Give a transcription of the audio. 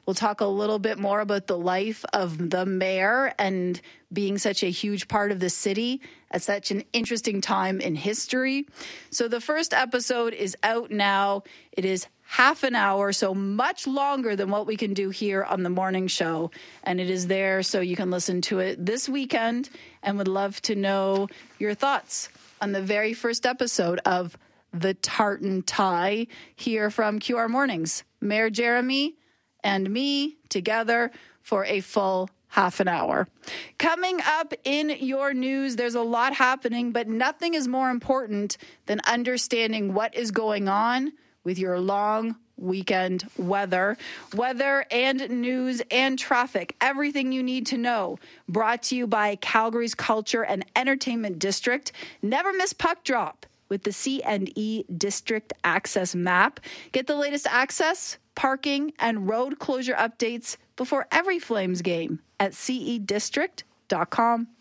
We'll talk a little bit more about the life of the mayor and being such a huge part of the city at such an interesting time in history. So the first episode is out now. It is half an hour, so much longer than what we can do here on the morning show. And it is there so you can listen to it this weekend, and would love to know your thoughts on the very first episode of The Tartan Tie here from QR Mornings. Mayor Jeremy and me together for a full half an hour. Coming up in your news, there's a lot happening, but nothing is more important than understanding what is going on with your long weekend weather and news and traffic. Everything you need to know. Brought to you by Calgary's Culture and Entertainment District. Never miss puck drop with the C&E District Access Map. Get the latest access, parking, and road closure updates before every Flames game at cedistrict.com.